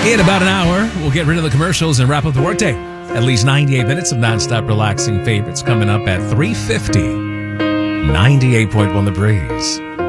In about an hour, we'll get rid of the commercials and wrap up the workday. At least 98 minutes of nonstop relaxing favorites coming up at 3:50. 98.1 The Breeze.